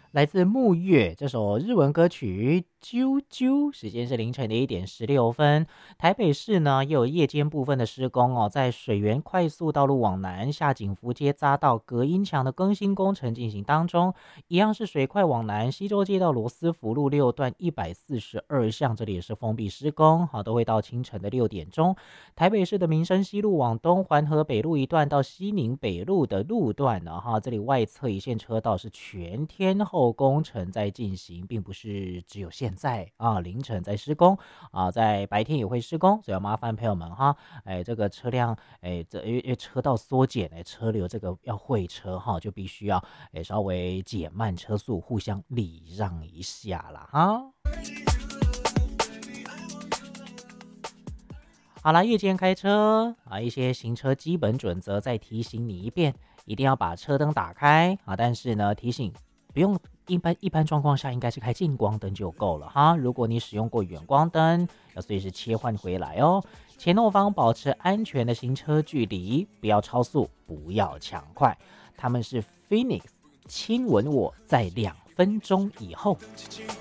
来自木月这首日文歌曲《啾啾》，时间是凌晨的1点16分。台北市呢也有夜间部分的施工哦，在水源快速道路往南下景福街匝道隔音墙的更新工程进行当中，一样是水快往南，西周街到罗斯福路6段142巷，这里也是封闭施工，好，都会到清晨的6点钟。台北市的民生西路往东环河北路一段到西宁北路的路段呢，哈，这里外侧一线车道是全天候工程在进行，并不是只有现在啊凌晨在施工啊，在白天也会施工，所以要麻烦朋友们哈，这个车辆因为车道缩减，车流这个要会车哈，就必须要稍微减慢车速，互相礼让一下啦哈。好啦，夜间开车啊，一些行车基本准则再提醒你一遍，一定要把车灯打开啊。但是呢，提醒不用一般状况下应该是开近光灯就够了哈。如果你使用过远光灯，要随时切换回来哦。前后方保持安全的行车距离，不要超速，不要抢快。他们是 Phoenix，亲吻我在2分钟以后。